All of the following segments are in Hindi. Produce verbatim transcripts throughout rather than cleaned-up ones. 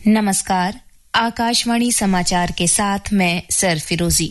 नमस्कार, आकाशवाणी समाचार के साथ मैं सर फिरोजी।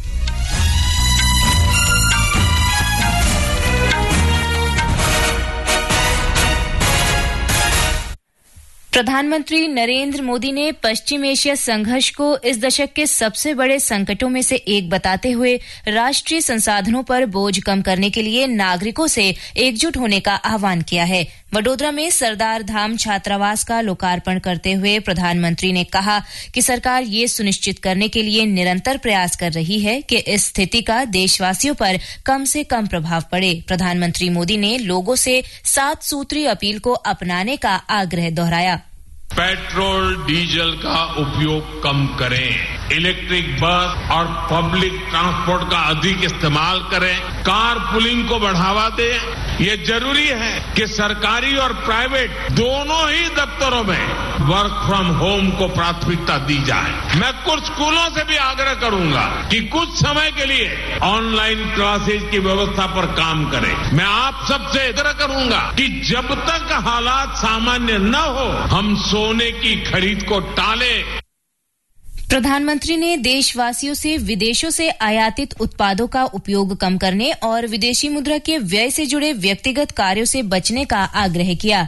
प्रधानमंत्री नरेंद्र मोदी ने पश्चिम एशिया संघर्ष को इस दशक के सबसे बड़े संकटों में से एक बताते हुए राष्ट्रीय संसाधनों पर बोझ कम करने के लिए नागरिकों से एकजुट होने का आह्वान किया है। वडोदरा में सरदार धाम छात्रावास का लोकार्पण करते हुए प्रधानमंत्री ने कहा कि सरकार ये सुनिश्चित करने के लिए निरंतर प्रयास कर रही है कि इस स्थिति का देशवासियों पर कम से कम प्रभाव पड़े। प्रधानमंत्री मोदी ने लोगों से सात सूत्री अपील को अपनाने का आग्रह दोहराया। पेट्रोल डीजल का उपयोग कम करें, इलेक्ट्रिक बस और पब्लिक ट्रांसपोर्ट का अधिक इस्तेमाल करें, कार पुलिंग को बढ़ावा दें। ये जरूरी है कि सरकारी और प्राइवेट दोनों ही दफ्तरों में वर्क फ्रॉम होम को प्राथमिकता दी जाए। मैं कुछ स्कूलों से भी आग्रह करूंगा कि कुछ समय के लिए ऑनलाइन क्लासेज की व्यवस्था पर काम करें। मैं आप सबसे आग्रह करूंगा कि जब तक हालात सामान्य न हो हम सोने की खरीद को टालें। प्रधानमंत्री ने देशवासियों से विदेशों से आयातित उत्पादों का उपयोग कम करने और विदेशी मुद्रा के व्यय से जुड़े व्यक्तिगत कार्यों से बचने का आग्रह किया।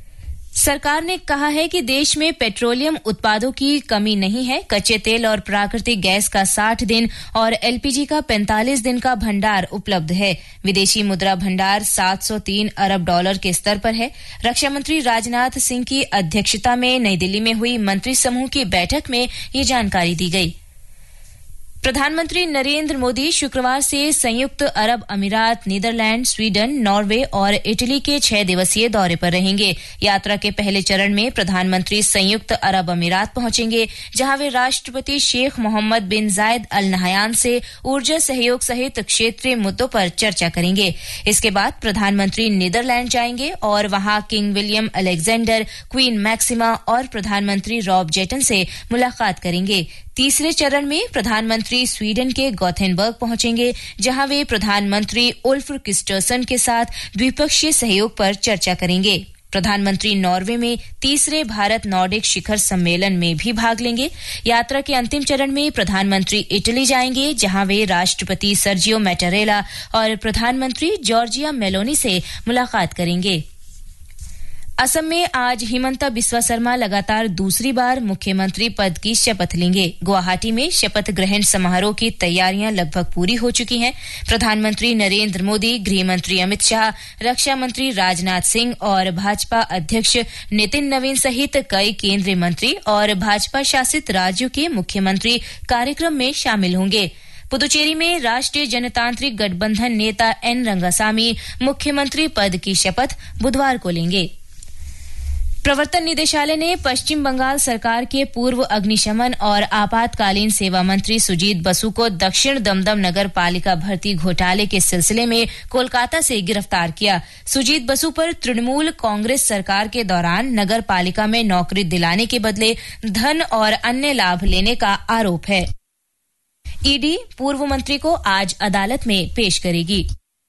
सरकार ने कहा है कि देश में पेट्रोलियम उत्पादों की कमी नहीं है। कच्चे तेल और प्राकृतिक गैस का साठ दिन और एलपीजी का पैंतालीस दिन का भंडार उपलब्ध है। विदेशी मुद्रा भंडार सात सौ तीन अरब डॉलर के स्तर पर है। रक्षा मंत्री राजनाथ सिंह की अध्यक्षता में नई दिल्ली में हुई मंत्री समूह की बैठक में ये जानकारी दी गई। प्रधानमंत्री नरेंद्र मोदी शुक्रवार से संयुक्त अरब अमीरात, नीदरलैंड, स्वीडन, नॉर्वे और इटली के छह दिवसीय दौरे पर रहेंगे। यात्रा के पहले चरण में प्रधानमंत्री संयुक्त अरब अमीरात पहुंचेंगे, जहां वे राष्ट्रपति शेख मोहम्मद बिन जायद अल नहयान से ऊर्जा सहयोग सहित क्षेत्रीय मुद्दों पर चर्चा करेंगे। इसके बाद प्रधानमंत्री नीदरलैंड जाएंगे और वहां king William Alexander, queen maxima और प्रधानमंत्री रॉब जेटन से मुलाकात करेंगे। तीसरे चरण में प्रधानमंत्री स्वीडन के गोथेनबर्ग पहुंचेंगे, जहां वे प्रधानमंत्री उल्फ क्रिस्टर्सन के साथ द्विपक्षीय सहयोग पर चर्चा करेंगे। प्रधानमंत्री नॉर्वे में तीसरे भारत नॉर्डिक शिखर सम्मेलन में भी भाग लेंगे। यात्रा के अंतिम चरण में प्रधानमंत्री इटली जाएंगे, जहां वे राष्ट्रपति सर्जियो मैटारेला और प्रधानमंत्री जॉर्जिया मेलोनी से मुलाकात करेंगे। असम में आज हिमंता बिस्वा शर्मा लगातार दूसरी बार मुख्यमंत्री पद की शपथ लेंगे। गुवाहाटी में शपथ ग्रहण समारोह की तैयारियां लगभग पूरी हो चुकी हैं। प्रधानमंत्री नरेंद्र मोदी, गृहमंत्री अमित शाह, रक्षा मंत्री राजनाथ सिंह और भाजपा अध्यक्ष नितिन नवीन सहित कई केंद्रीय मंत्री और भाजपा शासित राज्यों के मुख्यमंत्री कार्यक्रम में शामिल होंगे। पुदुचेरी में राष्ट्रीय जनतांत्रिक गठबंधन नेता एन रंगासामी मुख्यमंत्री पद की शपथ बुधवार को लेंगे। प्रवर्तन निदेशालय ने पश्चिम बंगाल सरकार के पूर्व अग्निशमन और आपातकालीन सेवा मंत्री सुजीत बसु को दक्षिण दमदम नगर पालिका भर्ती घोटाले के सिलसिले में कोलकाता से गिरफ्तार किया। सुजीत बसु पर तृणमूल कांग्रेस सरकार के दौरान नगर पालिका में नौकरी दिलाने के बदले धन और अन्य लाभ लेने का आरोप है। ईडी पूर्व मंत्री को आज अदालत में पेश करेगी।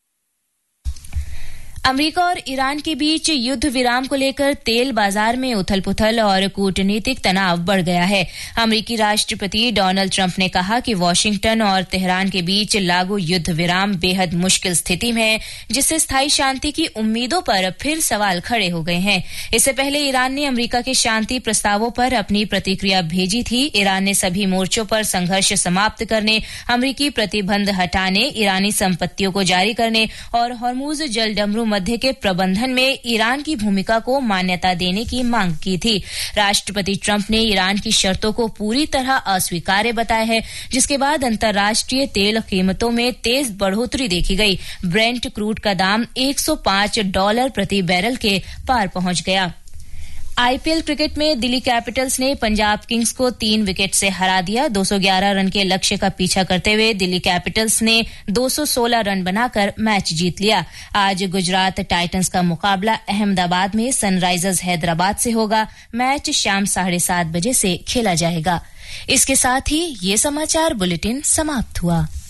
अमेरिका और ईरान के बीच युद्ध विराम को लेकर तेल बाजार में उथल-पुथल और कूटनीतिक तनाव बढ़ गया है। अमेरिकी राष्ट्रपति डोनाल्ड ट्रंप ने कहा कि वाशिंगटन और तेहरान के बीच लागू युद्ध विराम बेहद मुश्किल स्थिति में है, जिससे स्थायी शांति की उम्मीदों पर फिर सवाल खड़े हो गए हैं। इससे पहले ईरान ने अमेरिका के शांति प्रस्तावों पर अपनी प्रतिक्रिया भेजी थी। ईरान ने सभी मोर्चों पर संघर्ष समाप्त करने, अमेरिकी प्रतिबंध हटाने, ईरानी संपत्तियों को जारी करने और हॉर्मुज जलडमरू मध्य के प्रबंधन में ईरान की भूमिका को मान्यता देने की मांग की थी। राष्ट्रपति ट्रंप ने ईरान की शर्तों को पूरी तरह अस्वीकार्य बताया है, जिसके बाद अंतर्राष्ट्रीय तेल कीमतों में तेज बढ़ोतरी देखी गई। ब्रेंट क्रूड का दाम एक सौ पांच डॉलर प्रति बैरल के पार पहुंच गया। आईपीएल क्रिकेट में दिल्ली कैपिटल्स ने पंजाब किंग्स को तीन विकेट से हरा दिया। दो सौ ग्यारह रन के लक्ष्य का पीछा करते हुए दिल्ली कैपिटल्स ने दो सौ सोलह रन बनाकर मैच जीत लिया। आज गुजरात टाइटंस का मुकाबला अहमदाबाद में सनराइजर्स हैदराबाद से होगा। मैच शाम साढ़े सात बजे से खेला जाएगा। इसके साथ ही ये समाचार बुलेटिन समाप्त हुआ।